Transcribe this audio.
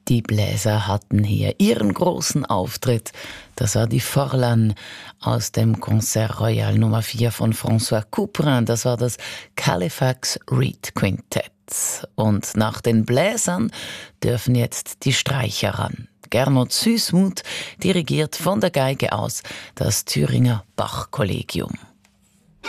Die Bläser hatten hier ihren großen Auftritt. Das war die Forlan aus dem Concert Royal Nummer 4 von François Couperin. Das war das Halifax Reed Quintett. Und nach den Bläsern dürfen jetzt die Streicher ran. Gernot Süßmuth dirigiert von der Geige aus das Thüringer Bach-Kollegium.